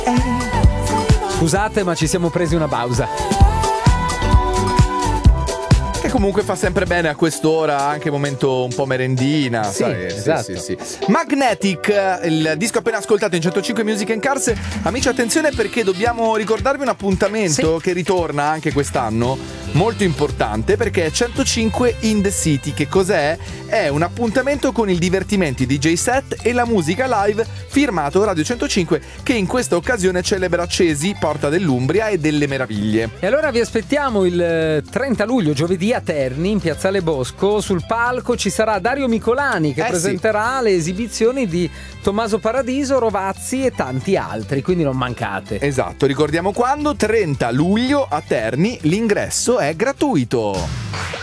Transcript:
Scusate, ma ci siamo presi una pausa. Che comunque fa sempre bene a quest'ora, anche momento un po' merendina. Sì, sai? esatto. Sì. Magnetic, il disco appena ascoltato in 105 Music and Cars. Amici, attenzione, perché dobbiamo ricordarvi un appuntamento che ritorna anche quest'anno, molto importante, perché è 105 in the City. Che cos'è? È un appuntamento con il divertimento, i DJ set e la musica live firmato Radio 105, che in questa occasione celebra Cesi, Porta dell'Umbria e delle Meraviglie. E allora vi aspettiamo il 30 luglio, giovedì, a Terni, in Piazzale Bosco. Sul palco ci sarà Dario Micolani che presenterà le esibizioni di Tommaso Paradiso, Rovazzi e tanti altri, quindi non mancate. Esatto, ricordiamo quando? 30 luglio a Terni, l'ingresso è gratuito.